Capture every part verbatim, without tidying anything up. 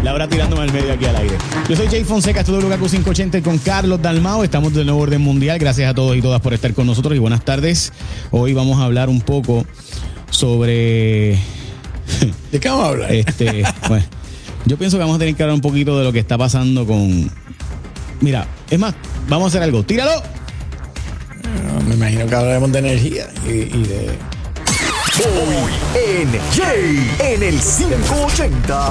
Laura tirándome al medio aquí al aire. Yo soy Jay Fonseca, esto es W K Q quinientos ochenta y con Carlos Dalmau. Estamos del nuevo orden mundial. Gracias a todos y todas por estar con nosotros y buenas tardes. Hoy vamos a hablar un poco sobre... ¿De qué vamos a hablar? Este, bueno, yo pienso que vamos a tener que hablar un poquito de lo que está pasando con... Mira, es más, vamos a hacer algo. ¡Tíralo! No, me imagino que hablaremos de energía y, y de... Hoy en Jay en el quinientos ochenta.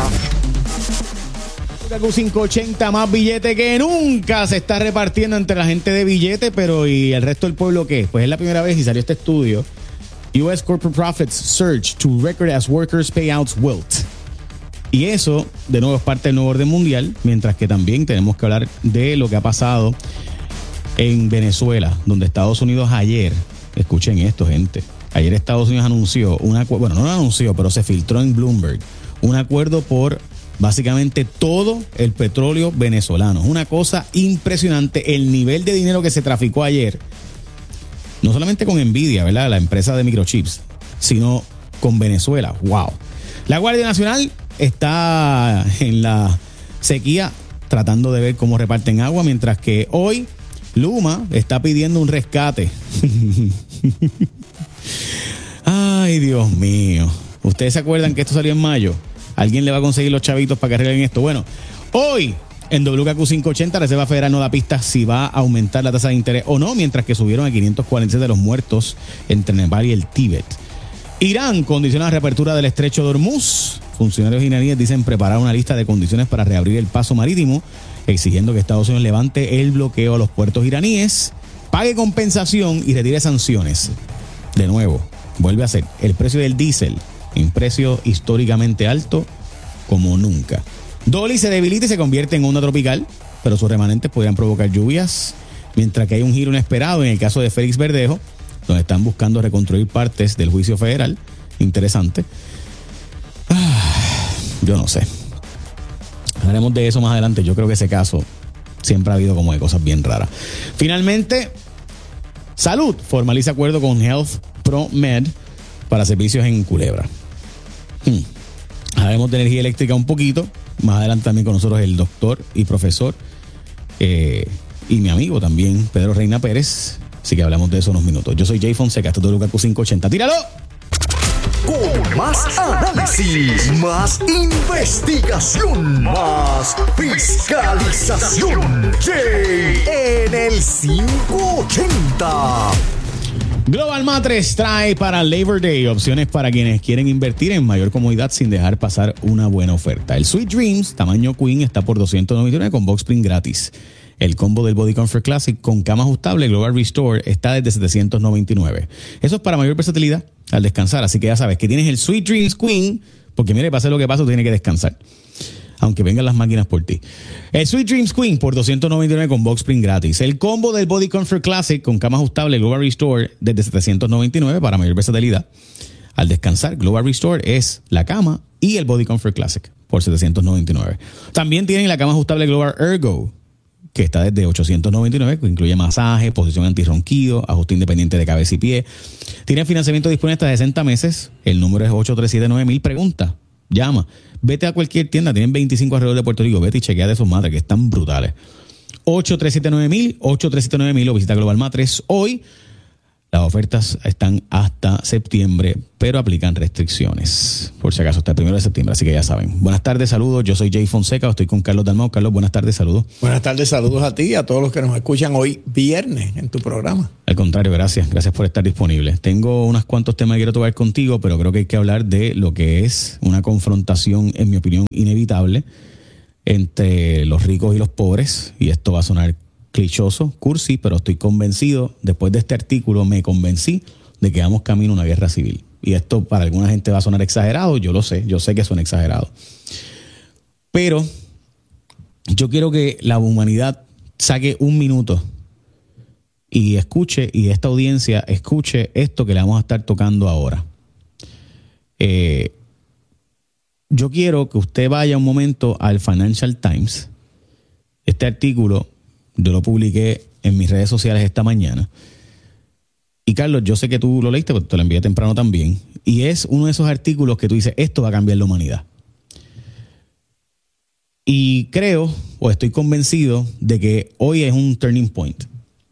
W K Q quinientos ochenta, más billete que nunca se está repartiendo entre la gente de billete, pero ¿y el resto del pueblo qué? Pues es la primera vez y salió este estudio. U S Corporate Profits Surge to Record as Workers Payouts Wilt. Y eso, de nuevo, es parte del nuevo orden mundial, mientras que también tenemos que hablar de lo que ha pasado en Venezuela, donde Estados Unidos ayer, escuchen esto, gente, ayer Estados Unidos anunció, un acu- bueno, no lo anunció, pero se filtró en Bloomberg, un acuerdo por básicamente todo el petróleo venezolano. Una cosa impresionante, el nivel de dinero que se traficó ayer, no solamente con Nvidia, ¿verdad?, la empresa de microchips, sino con Venezuela. ¡Wow! La Guardia Nacional está en la sequía tratando de ver cómo reparten agua, mientras que hoy Luma está pidiendo un rescate. Ay, Dios mío. ¿Ustedes se acuerdan que esto salió en mayo? ¿Alguien le va a conseguir los chavitos para que arreglen esto? Bueno, hoy en W K Q quinientos ochenta, la Reserva Federal no da pistas si va a aumentar la tasa de interés o no, mientras que subieron a quinientos cuarenta y seis de los muertos entre Nepal y el Tíbet. Irán condiciona la reapertura del estrecho de Hormuz. Funcionarios iraníes dicen preparar una lista de condiciones para reabrir el paso marítimo, exigiendo que Estados Unidos levante el bloqueo a los puertos iraníes, pague compensación y retire sanciones. De nuevo, vuelve a ser el precio del diésel, un precio históricamente alto como nunca. Dolly se debilita y se convierte en onda tropical, pero sus remanentes podrían provocar lluvias, mientras que hay un giro inesperado en el caso de Félix Verdejo, donde están buscando reconstruir partes del juicio federal. Interesante. Ah, yo no sé. Hablaremos de eso más adelante. Yo creo que ese caso siempre ha habido como de cosas bien raras. Finalmente, Salud formaliza acuerdo con Health Pro Med para servicios en Culebra. Hmm. Hablaremos de energía eléctrica un poquito. Más adelante también con nosotros el doctor y profesor eh, y mi amigo también, Pedro Reina Pérez. Así que hablamos de eso en unos minutos. Yo soy Jay Fonseca, esto es W K Q quinientos ochenta. ¡Tíralo! Con más análisis, más investigación, más fiscalización. Jay en el quinientos ochenta. Global Matres trae para Labor Day opciones para quienes quieren invertir en mayor comodidad sin dejar pasar una buena oferta. El Sweet Dreams tamaño Queen está por doscientos noventa y nueve con box spring gratis. El combo del Body Comfort Classic con cama ajustable Global Restore está desde setecientos noventa y nueve. Eso es para mayor versatilidad al descansar. Así que ya sabes que tienes el Sweet Dreams Queen, porque mire, pase lo que pase, tú tienes que descansar, aunque vengan las máquinas por ti. El Sweet Dreams Queen por doscientos noventa y nueve con box spring gratis. El combo del Body Comfort Classic con cama ajustable Global Restore desde setecientos noventa y nueve para mayor versatilidad al descansar. Global Restore es la cama y el Body Comfort Classic por setecientos noventa y nueve. También tienen la cama ajustable Global Ergo, que está desde ochocientos noventa y nueve, que incluye masaje, posición antirronquido, ajuste independiente de cabeza y pie. Tienen financiamiento disponible hasta sesenta meses. El número es ocho tres siete nueve mil. Pregunta, llama. Vete a cualquier tienda, tienen veinticinco alrededor de Puerto Rico. Vete y chequea de sus madres, que están brutales. ocho tres siete nueve mil, ocho tres siete nueve mil o visita Global Matres hoy. Las ofertas están hasta septiembre, pero aplican restricciones, por si acaso, hasta el primero de septiembre, así que ya saben. Buenas tardes, saludos, yo soy Jay Fonseca, estoy con Carlos Dalmau. Carlos, buenas tardes, saludos. Buenas tardes, saludos a ti y a todos los que nos escuchan hoy viernes en tu programa. Al contrario, gracias, gracias por estar disponible. Tengo unos cuantos temas que quiero tocar contigo, pero creo que hay que hablar de lo que es una confrontación, en mi opinión, inevitable entre los ricos y los pobres, y esto va a sonar clichoso, cursi, pero estoy convencido, después de este artículo me convencí de que vamos camino a una guerra civil. Y esto para alguna gente va a sonar exagerado, yo lo sé, yo sé que suena exagerado. Pero yo quiero que la humanidad saque un minuto y escuche, y esta audiencia escuche esto que le vamos a estar tocando ahora. Eh, yo quiero que usted vaya un momento al Financial Times. Este artículo yo lo publiqué en mis redes sociales esta mañana. Y Carlos, yo sé que tú lo leíste, porque te lo envié temprano también. Y es uno de esos artículos que tú dices, esto va a cambiar la humanidad. Y creo, o estoy convencido, de que hoy es un turning point.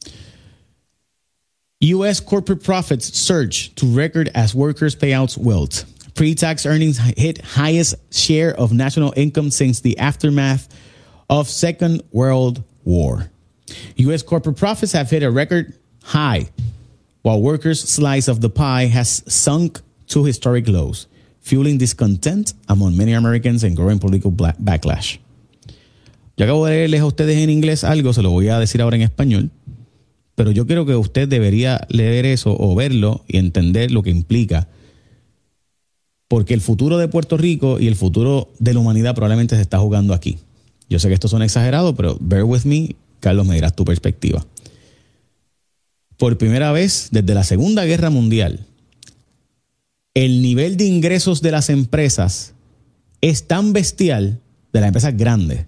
U S corporate profits surge to record as workers payouts wilt. Pre-tax earnings hit highest share of national income since the aftermath of Second World War. U S corporate profits have hit a record high, while workers' slice of the pie has sunk to historic lows, fueling discontent among many Americans and growing political backlash. Yo acabo de leerles a ustedes en inglés algo, se lo voy a decir ahora en español, pero yo creo que usted debería leer eso o verlo y entender lo que implica, porque el futuro de Puerto Rico y el futuro de la humanidad probablemente se está jugando aquí. Yo sé que esto suena exagerado, pero bear with me, Carlos, me dirás tu perspectiva. Por primera vez desde la Segunda Guerra Mundial, el nivel de ingresos de las empresas es tan bestial, de las empresas grandes,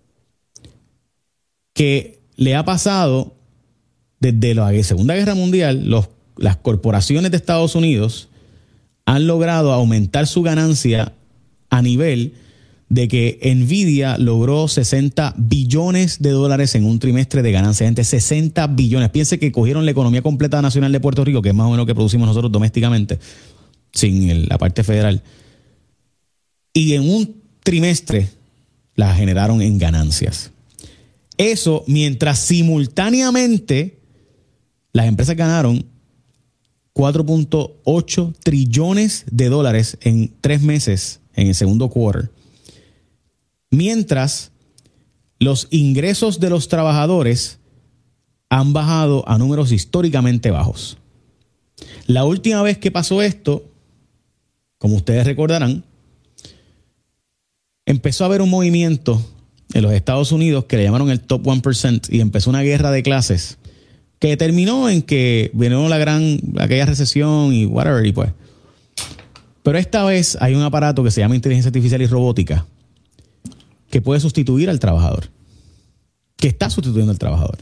que le ha pasado desde la Segunda Guerra Mundial, los, las corporaciones de Estados Unidos han logrado aumentar su ganancia a nivel de que Nvidia logró sesenta billones de dólares en un trimestre de ganancia. Gente, sesenta billones. Piense que cogieron la economía completa nacional de Puerto Rico, que es más o menos lo que producimos nosotros domésticamente, sin el, la parte federal, y en un trimestre la generaron en ganancias. Eso mientras simultáneamente las empresas ganaron cuatro punto ocho trillones de dólares en tres meses en el segundo quarter. Mientras los ingresos de los trabajadores han bajado a números históricamente bajos. La última vez que pasó esto, como ustedes recordarán, empezó a haber un movimiento en los Estados Unidos que le llamaron el Top one percent y empezó una guerra de clases que terminó en que vino la gran, aquella recesión y whatever, y pues. Pero esta vez hay un aparato que se llama inteligencia artificial y robótica que puede sustituir al trabajador, que está sustituyendo al trabajador.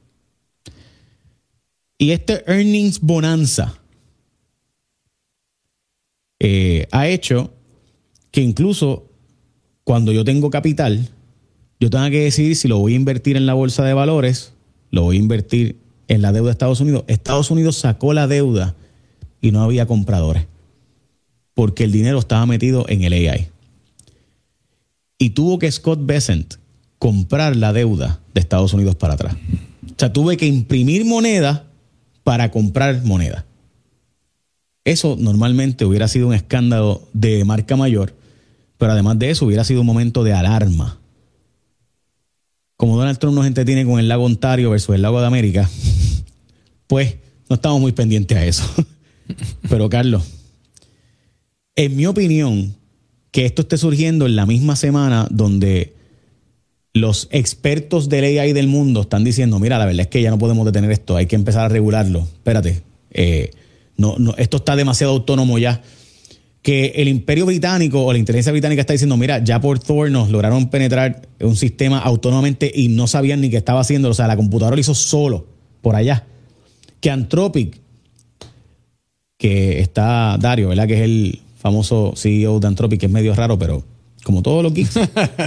Y este earnings bonanza eh, ha hecho que incluso cuando yo tengo capital, yo tenga que decidir si lo voy a invertir en la bolsa de valores, lo voy a invertir en la deuda de Estados Unidos. Estados Unidos sacó la deuda y no había compradores porque el dinero estaba metido en el A I. Y tuvo que Scott Bessent comprar la deuda de Estados Unidos para atrás. O sea, tuve que imprimir moneda para comprar moneda. Eso normalmente hubiera sido un escándalo de marca mayor, pero además de eso hubiera sido un momento de alarma. Como Donald Trump nos entretiene con el lago Ontario versus el lago de América, pues no estamos muy pendientes a eso. Pero Carlos, en mi opinión, que esto esté surgiendo en la misma semana donde los expertos del A I del mundo están diciendo, mira, la verdad es que ya no podemos detener esto, hay que empezar a regularlo. Espérate, eh, no, no, esto está demasiado autónomo ya. Que el Imperio Británico o la inteligencia británica está diciendo, mira, ya por Thor nos lograron penetrar un sistema autónomamente y no sabían ni qué estaba haciendo. O sea, la computadora lo hizo solo por allá. Que Anthropic, que está Dario, ¿verdad? Que es el famoso C E O de Anthropic, que es medio raro, pero como todos los geeks.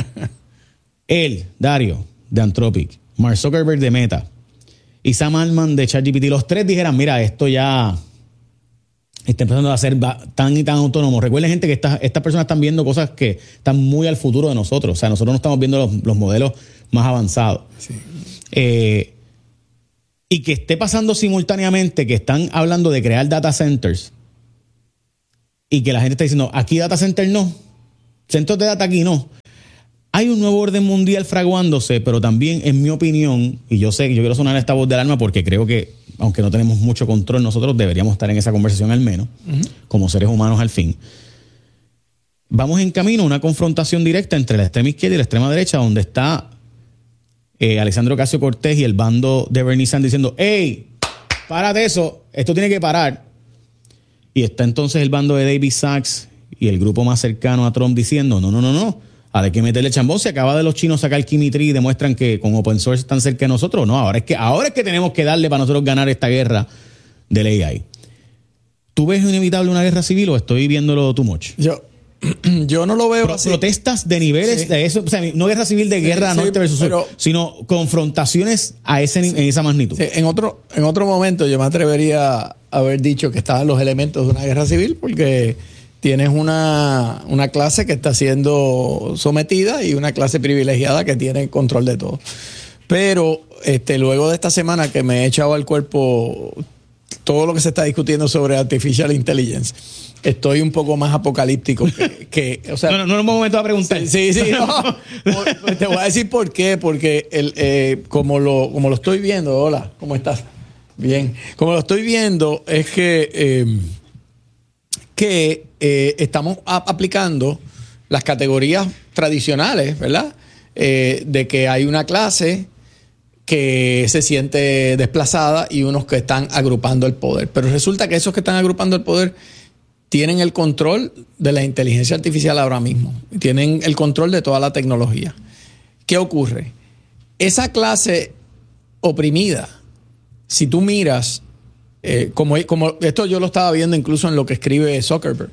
Él, Dario, de Anthropic, Mark Zuckerberg de Meta y Sam Altman de ChatGPT, los tres dijeran, mira, esto ya está empezando a ser tan y tan autónomo. Recuerden, gente, que estas, estas personas están viendo cosas que están muy al futuro de nosotros. O sea, nosotros no estamos viendo los, los modelos más avanzados. Sí. Eh, y que esté pasando simultáneamente que están hablando de crear data centers y que la gente está diciendo, aquí data center no, centros de data aquí no. Hay un nuevo orden mundial fraguándose, pero también, en mi opinión, y yo sé que yo quiero sonar esta voz de alarma porque creo que, aunque no tenemos mucho control, nosotros deberíamos estar en esa conversación al menos, uh-huh. como seres humanos al fin. Vamos en camino a una confrontación directa entre la extrema izquierda y la extrema derecha, donde está eh, Alexandria Ocasio-Cortez y el bando de Bernie Sanders diciendo, ¡hey! ¡Párate eso! Esto tiene que parar. Y está entonces el bando de David Sachs y el grupo más cercano a Trump diciendo, no, no, no, no. Ahora hay que meterle chambón. Se acaba de los chinos sacar Kimitri y demuestran que con open source están cerca de nosotros. No, ahora es que ahora es que tenemos que darle para nosotros ganar esta guerra del A I. ¿Tú ves inevitable una guerra civil o estoy viéndolo too much? Yo, yo no lo veo Pro- así. protestas de niveles Sí. de eso, o sea, no guerra civil de guerra Sí, sí, norte versus sur, pero- sino confrontaciones a ese ni- en esa magnitud. Sí, en otro, en otro momento yo me atrevería a haber dicho que estaban los elementos de una guerra civil porque tienes una, una clase que está siendo sometida y una clase privilegiada que tiene control de todo. Pero este, luego de esta semana que me he echado al cuerpo todo lo que se está discutiendo sobre artificial intelligence, estoy un poco más apocalíptico que, que, o sea, no, no, no es un momento a preguntar. Sí, sí, no. Por- Te voy a decir por qué. Porque el, eh, como, lo, como lo estoy viendo, hola, ¿cómo estás? Bien. Como lo estoy viendo, es que, eh, que eh, estamos a- aplicando las categorías tradicionales, ¿verdad? Eh, de que hay una clase que se siente desplazada y unos que están agrupando el poder. Pero resulta que esos que están agrupando el poder tienen el control de la inteligencia artificial ahora mismo. Tienen el control de toda la tecnología. ¿Qué ocurre? Esa clase oprimida, si tú miras, eh, como, como esto yo lo estaba viendo incluso en lo que escribe Zuckerberg,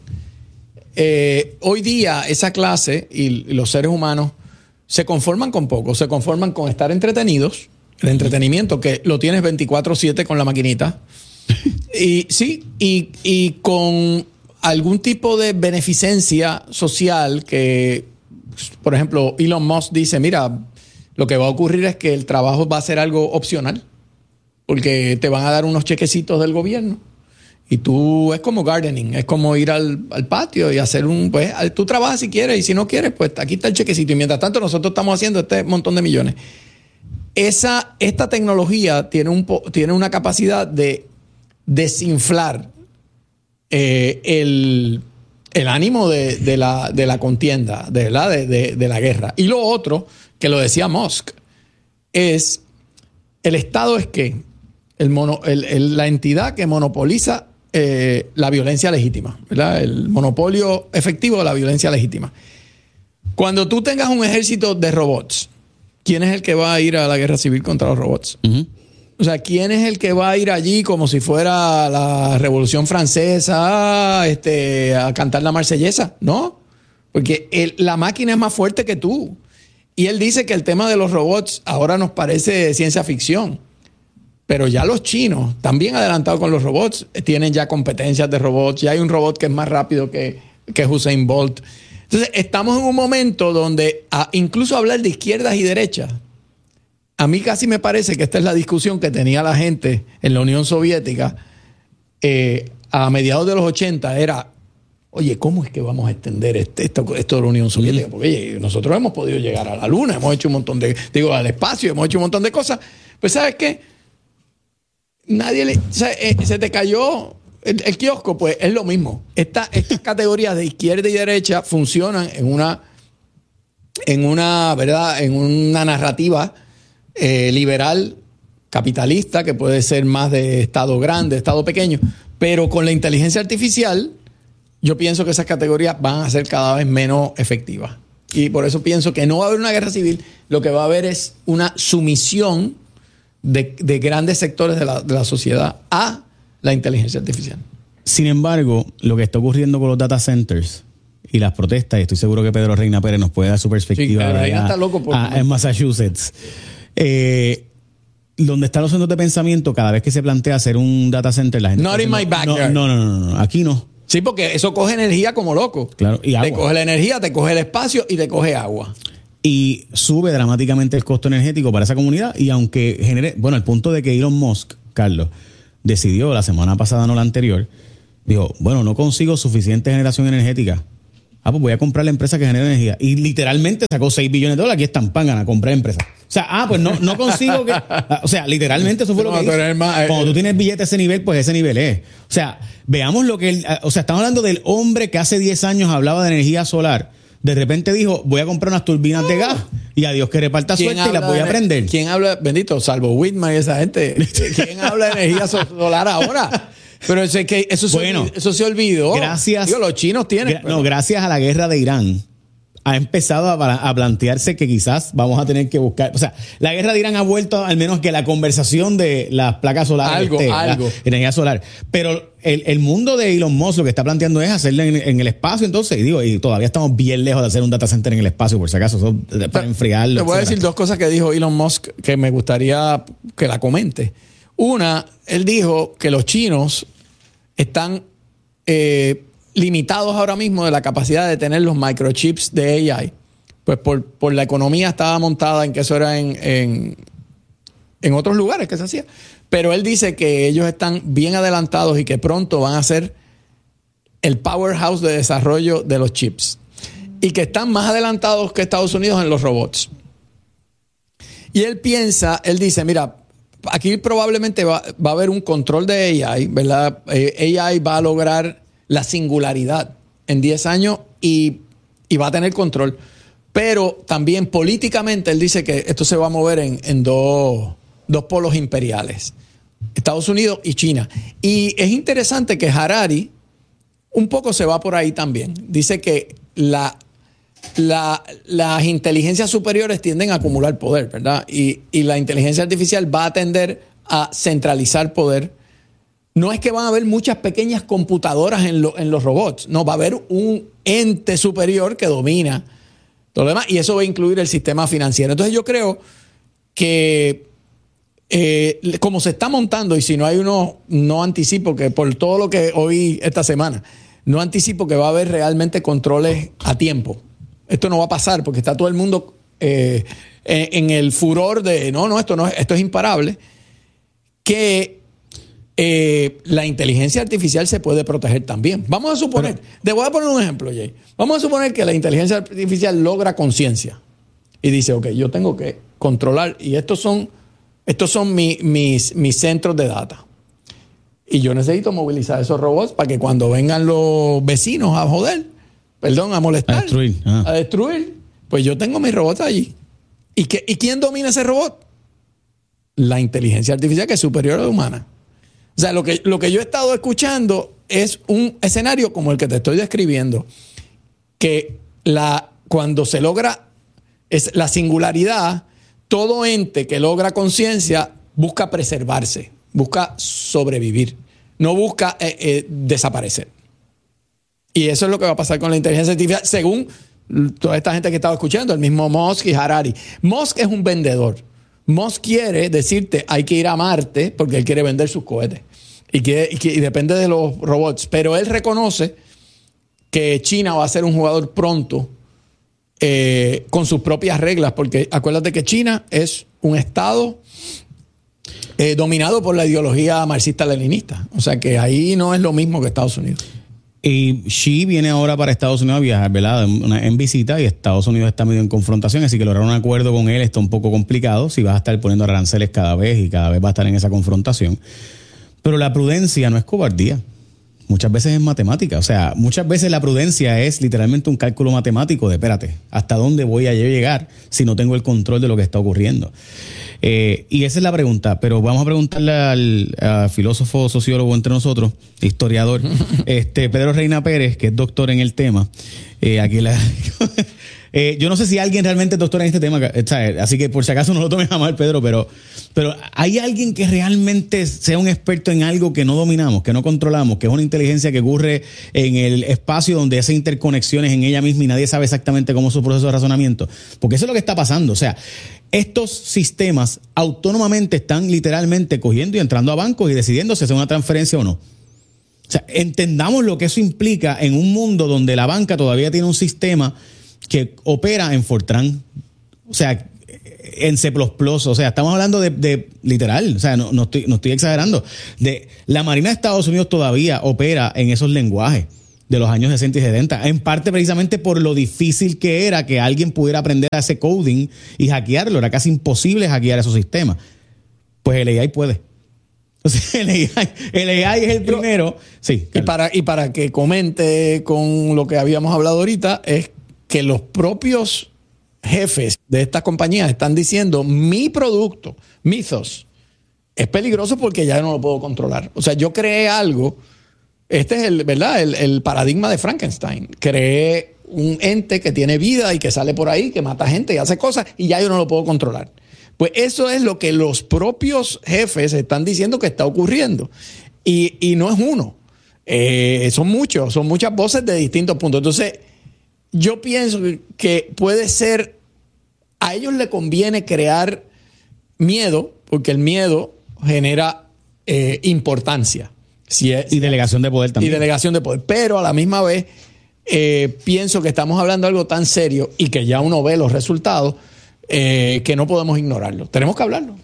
eh, hoy día esa clase y, y los seres humanos se conforman con poco, se conforman con estar entretenidos, el entretenimiento que lo tienes veinticuatro siete con la maquinita, y sí, y, y con algún tipo de beneficencia social que, por ejemplo, Elon Musk dice, mira, lo que va a ocurrir es que el trabajo va a ser algo opcional, porque te van a dar unos chequecitos del gobierno. Y tú, es como gardening, es como ir al, al patio y hacer un, pues, tú trabajas si quieres y si no quieres, pues aquí está el chequecito. Y mientras tanto nosotros estamos haciendo este montón de millones. Esa, esta tecnología tiene, un, tiene una capacidad de desinflar eh, el, el ánimo de, de, la, de la contienda, de, ¿verdad? De, de, de la guerra. Y lo otro, que lo decía Musk, es el Estado es que el mono, el, el, la entidad que monopoliza eh, la violencia legítima, ¿verdad? El monopolio efectivo de la violencia legítima. Cuando tú tengas un ejército de robots, ¿quién es el que va a ir a la guerra civil contra los robots? Uh-huh. O sea, ¿quién es el que va a ir allí como si fuera la Revolución Francesa este, a cantar la marsellesa? No, porque el, la máquina es más fuerte que tú. Y él dice que el tema de los robots ahora nos parece ciencia ficción. Pero ya los chinos, también adelantados con los robots, tienen ya competencias de robots. Ya hay un robot que es más rápido que, que Usain Bolt. Entonces, estamos en un momento donde a, incluso hablar de izquierdas y derechas, a mí casi me parece que esta es la discusión que tenía la gente en la Unión Soviética eh, a mediados de los ochenta. Era, oye, ¿cómo es que vamos a extender este, esto, esto de la Unión Soviética? Porque oye, nosotros hemos podido llegar a la Luna, hemos hecho un montón de, digo, al espacio, hemos hecho un montón de cosas. Pues, ¿sabes qué? Nadie le, o sea, eh, se te cayó el, el kiosco, pues es lo mismo. Esta, estas categorías de izquierda y derecha funcionan en una, en una, ¿verdad? En una narrativa eh, liberal, capitalista, que puede ser más de Estado grande, Estado pequeño, pero con la inteligencia artificial, yo pienso que esas categorías van a ser cada vez menos efectivas. Y por eso pienso que no va a haber una guerra civil, lo que va a haber es una sumisión De, de grandes sectores de la, de la sociedad a la inteligencia artificial. Sin embargo, lo que está ocurriendo con los data centers y las protestas, y estoy seguro que Pedro Reina Pérez nos puede dar su perspectiva. Sí, Pedro Reina está loco por a, en Massachusetts. Eh, donde están los centros de pensamiento, cada vez que se plantea hacer un data center, la gente... Not in my backyard. No, no, no, no, no, aquí no. Sí, porque eso coge energía como loco. Claro, y agua. Te coge la energía, te coge el espacio y te coge agua. Y sube dramáticamente el costo energético para esa comunidad. Y aunque genere, bueno, el punto de que Elon Musk, Carlos, decidió la semana pasada, no la anterior, dijo, bueno, no consigo suficiente generación energética. Ah, pues voy a comprar la empresa que genera energía. Y literalmente sacó seis billones de dólares. Aquí están pan a comprar empresas. O sea, ah, pues no, no consigo que... O sea, literalmente eso fue lo No, que pero hizo. es más, eh, Cuando tú tienes billete a ese nivel, pues ese nivel es. O sea, veamos lo que él... O sea, estamos hablando del hombre que hace diez años hablaba de energía solar. De repente dijo, voy a comprar unas turbinas de gas y a Dios que reparta suerte y las voy a prender. ¿Quién habla, bendito, salvo Whitman y esa gente? ¿Quién habla de energía solar ahora? Pero eso, es que eso, Bueno, se, eso se olvidó. Gracias. Digo, los chinos tienen. Gra- no, gracias a la guerra de Irán, ha empezado a, a plantearse que quizás vamos a tener que buscar, o sea, la guerra de Irán ha vuelto al menos que la conversación de las placas solares, algo, esté, algo. la energía solar, pero el, el mundo de Elon Musk lo que está planteando es hacerla en, en el espacio, entonces, y digo, y todavía estamos bien lejos de hacer un data center en el espacio, por si acaso, eso, para enfriarlo. Te voy a etcétera. decir dos cosas que dijo Elon Musk que me gustaría que la comente. Una, él dijo que los chinos están eh, limitados ahora mismo de la capacidad de tener los microchips de A I. Pues por, por la economía estaba montada en que eso era en, en, en otros lugares que se hacía. Pero él dice que ellos están bien adelantados y que pronto van a ser el powerhouse de desarrollo de los chips. Y que están más adelantados que Estados Unidos en los robots. Y él piensa, él dice, mira, aquí probablemente va, va a haber un control de A I, ¿verdad? Eh, A I va a lograr la singularidad en diez años y, y va a tener control. Pero también políticamente él dice que esto se va a mover en, en dos, dos polos imperiales, Estados Unidos y China. Y es interesante que Harari un poco se va por ahí también. Dice que la, la, las inteligencias superiores tienden a acumular poder, ¿verdad? Y, y la inteligencia artificial va a tender a centralizar poder. No es que van a haber muchas pequeñas computadoras en, lo, en los robots. No, va a haber un ente superior que domina todo lo demás. Y eso va a incluir el sistema financiero. Entonces yo creo que eh, como se está montando, y si no hay uno, no anticipo que por todo lo que oí esta semana, no anticipo que va a haber realmente controles a tiempo. Esto no va a pasar porque está todo el mundo eh, en, en el furor de no, no, esto no, esto es imparable. Que Eh, la inteligencia artificial se puede proteger también. Vamos a suponer, Pero, te voy a poner un ejemplo, Jay. Vamos a suponer que la inteligencia artificial logra conciencia y dice, ok, yo tengo que controlar y estos son, estos son mi, mis, mis centros de data. Y yo necesito movilizar esos robots para que cuando vengan los vecinos a joder, perdón, a molestar, a destruir, ah. a destruir, pues yo tengo mis robots allí. ¿Y, qué, ¿Y quién domina ese robot? La inteligencia artificial, que es superior a la humana. O sea, lo que, lo que yo he estado escuchando es un escenario como el que te estoy describiendo, que la, cuando se logra es la singularidad, todo ente que logra conciencia busca preservarse, busca sobrevivir, no busca eh, eh, desaparecer. Y eso es lo que va a pasar con la inteligencia artificial, según toda esta gente que estaba escuchando, el mismo Musk y Harari. Musk es un vendedor. Musk quiere decirte hay que ir a Marte porque él quiere vender sus cohetes y, quiere, y, y depende de los robots, pero él reconoce que China va a ser un jugador pronto eh, con sus propias reglas, porque acuérdate que China es un estado eh, dominado por la ideología marxista-leninista, o sea que ahí no es lo mismo que Estados Unidos. Y Xi viene ahora para Estados Unidos a viajar, ¿verdad? En, en visita, y Estados Unidos está medio en confrontación, así que lograr un acuerdo con él está un poco complicado si vas a estar poniendo aranceles cada vez y cada vez va a estar en esa confrontación. Pero la prudencia no es cobardía. Muchas veces es matemática. O sea, muchas veces la prudencia es literalmente un cálculo matemático de, espérate, ¿hasta dónde voy a llegar si no tengo el control de lo que está ocurriendo? Eh, y esa es la pregunta, pero vamos a preguntarle al, al filósofo, sociólogo entre nosotros, historiador, este Pedro Reina Pérez, que es doctor en el tema. Eh, aquí la, eh, yo no sé si alguien realmente es doctor en este tema, ¿sabes? Así que por si acaso no lo tomes a mal, Pedro, pero, pero ¿hay alguien que realmente sea un experto en algo que no dominamos, que no controlamos, que es una inteligencia que ocurre en el espacio donde hace interconexiones en ella misma y nadie sabe exactamente cómo es su proceso de razonamiento? Porque eso es lo que está pasando. O sea, estos sistemas autónomamente están literalmente cogiendo y entrando a bancos y decidiendo si hacer una transferencia o no. O sea, entendamos lo que eso implica en un mundo donde la banca todavía tiene un sistema que opera en Fortran, o sea, en C plus plus, o sea, estamos hablando de, de literal, o sea, no, no, estoy, no estoy exagerando, de la Marina de Estados Unidos todavía opera en esos lenguajes de los años sesenta y setenta, en parte precisamente por lo difícil que era que alguien pudiera aprender a ese coding y hackearlo, era casi imposible hackear esos sistemas. Pues el A I puede. Entonces el A I, el A I es el primero. Sí, y para, y para que comente con lo que habíamos hablado ahorita, es que los propios jefes de estas compañías están diciendo mi producto, Mythos, es peligroso porque ya no lo puedo controlar. O sea, yo creé algo. Este es el, ¿verdad? El, el paradigma de Frankenstein. Creé un ente que tiene vida y que sale por ahí, que mata gente y hace cosas y ya yo no lo puedo controlar. Pues eso es lo que los propios jefes están diciendo que está ocurriendo. Y, y no es uno. Eh, son muchos, son muchas voces de distintos puntos. Entonces, yo pienso que puede ser, a ellos les conviene crear miedo, porque el miedo genera eh, importancia. Si es, y delegación de poder también. Y delegación de poder. Pero a la misma vez, eh, pienso que estamos hablando de algo tan serio y que ya uno ve los resultados, eh, que no podemos ignorarlo. Tenemos que hablarlo.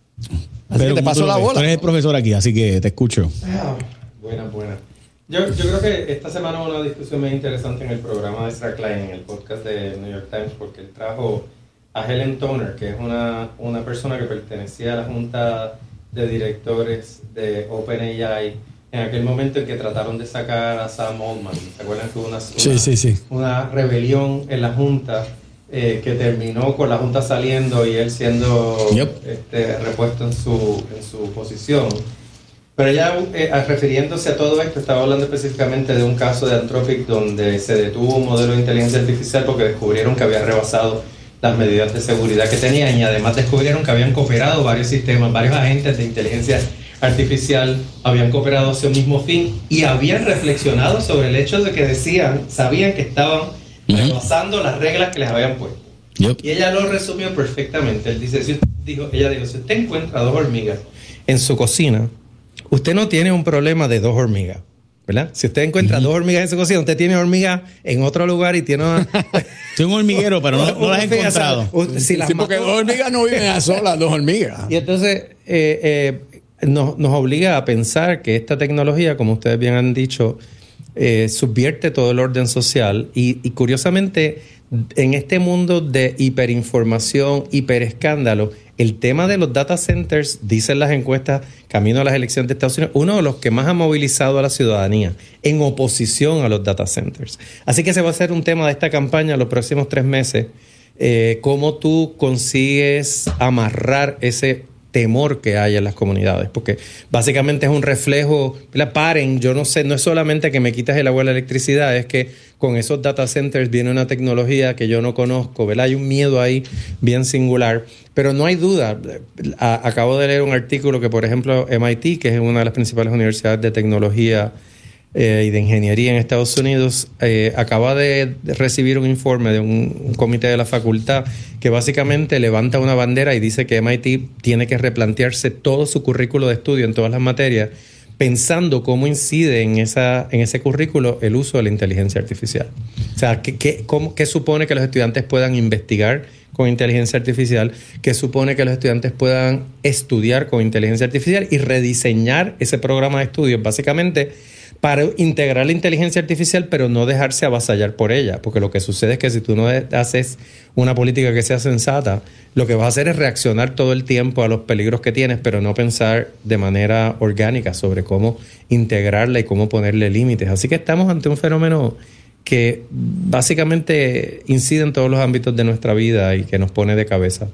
Así Pero que te paso la bola. Tú eres el profesor aquí, así que te escucho. Ah, buena, buena. Yo, yo creo que esta semana hubo una discusión muy interesante en el programa de Ezra Klein, en el podcast de New York Times, porque él trajo a Helen Toner, que es una, una persona que pertenecía a la junta de directores de OpenAI en aquel momento en que trataron de sacar a Sam Altman. ¿Se acuerdan que hubo una, una, sí, sí, sí. una rebelión en la junta eh, que terminó con la junta saliendo y él siendo yep. este, repuesto en su, en su posición? Pero ella, eh, refiriéndose a todo esto, estaba hablando específicamente de un caso de Anthropic donde se detuvo un modelo de inteligencia artificial porque descubrieron que había rebasado las medidas de seguridad que tenían y además descubrieron que habían cooperado varios sistemas, varios agentes de inteligencia artificial habían cooperado hacia un mismo fin y habían reflexionado sobre el hecho de que decían, sabían que estaban rebasando las reglas que les habían puesto. Yep. Y ella lo resumió perfectamente. Él dice, si, dijo, ella dijo, si usted encuentra dos hormigas en su cocina, usted no tiene un problema de dos hormigas, ¿verdad? Si usted encuentra uh-huh. dos hormigas en su cocina, usted tiene hormigas en otro lugar y tiene una... Soy un hormiguero, pero no, no las he encontrado. Usted, si las sí, porque mató... dos hormigas no viven a solas, dos hormigas. Y entonces eh, eh, nos, nos obliga a pensar que esta tecnología, como ustedes bien han dicho, eh, subvierte todo el orden social y, y curiosamente en este mundo de hiperinformación, hiperescándalo, el tema de los data centers, dicen las encuestas camino a las elecciones de Estados Unidos, uno de los que más ha movilizado a la ciudadanía en oposición a los data centers. Así que ese va a ser un tema de esta campaña los próximos tres meses, eh, cómo tú consigues amarrar ese temor que hay en las comunidades, porque básicamente es un reflejo, la paren, yo no sé, no es solamente que me quitas el agua y la electricidad, es que con esos data centers viene una tecnología que yo no conozco, ¿verdad? Hay un miedo ahí bien singular, pero no hay duda. A, acabo de leer un artículo que, por ejemplo, M I T, que es una de las principales universidades de tecnología eh, y de ingeniería en Estados Unidos, eh, acaba de recibir un informe de un, un comité de la facultad que básicamente levanta una bandera y dice que M I T tiene que replantearse todo su currículo de estudio en todas las materias, pensando cómo incide en, esa, en ese currículo el uso de la inteligencia artificial. O sea, ¿qué, qué, cómo, qué supone que los estudiantes puedan investigar con inteligencia artificial? ¿Qué supone que los estudiantes puedan estudiar con inteligencia artificial y rediseñar ese programa de estudios? Básicamente, para integrar la inteligencia artificial, pero no dejarse avasallar por ella. Porque lo que sucede es que si tú no haces una política que sea sensata, lo que vas a hacer es reaccionar todo el tiempo a los peligros que tienes, pero no pensar de manera orgánica sobre cómo integrarla y cómo ponerle límites. Así que estamos ante un fenómeno que básicamente incide en todos los ámbitos de nuestra vida y que nos pone de cabeza.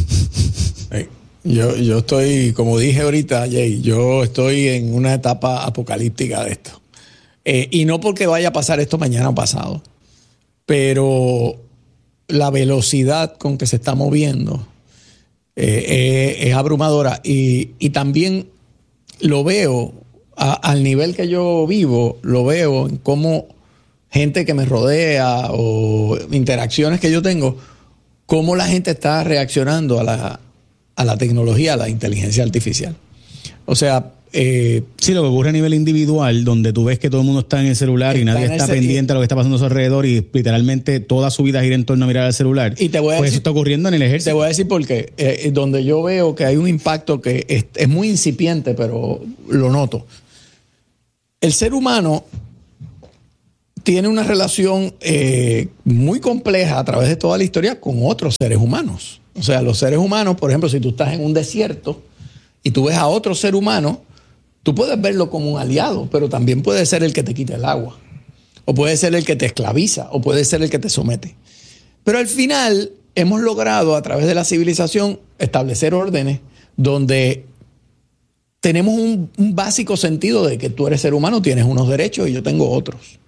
Hey. Yo, yo estoy, como dije ahorita, Jay, yo estoy en una etapa apocalíptica de esto. Eh, y no porque vaya a pasar esto mañana o pasado, pero la velocidad con que se está moviendo eh, eh, es abrumadora. Y, y también lo veo, a, al nivel que yo vivo, lo veo en cómo gente que me rodea o interacciones que yo tengo, cómo la gente está reaccionando a la... a la tecnología, a la inteligencia artificial. O sea... Eh, sí, lo que ocurre a nivel individual, donde tú ves que todo el mundo está en el celular y nadie está pendiente de lo que está pasando a su alrededor y literalmente toda su vida gira en torno a mirar al celular. Y te voy a pues decir, eso está ocurriendo en el ejército. Te voy a decir por qué. Eh, donde yo veo que hay un impacto que es, es muy incipiente, pero lo noto. El ser humano tiene una relación eh, muy compleja a través de toda la historia con otros seres humanos. O sea, los seres humanos, por ejemplo, si tú estás en un desierto y tú ves a otro ser humano, tú puedes verlo como un aliado, pero también puede ser el que te quita el agua, o puede ser el que te esclaviza, o puede ser el que te somete. Pero al final hemos logrado a través de la civilización establecer órdenes donde tenemos un, un básico sentido de que tú eres ser humano, tienes unos derechos y yo tengo otros.